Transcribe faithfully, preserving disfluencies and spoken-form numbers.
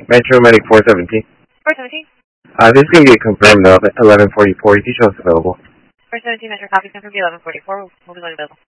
Metro Medic four seventeen. four seventeen. Uh, this is going to get confirmed though, eleven forty-four. You can show us available. four seventeen, Metro, copy, confirmed eleven forty-four. We'll be going available.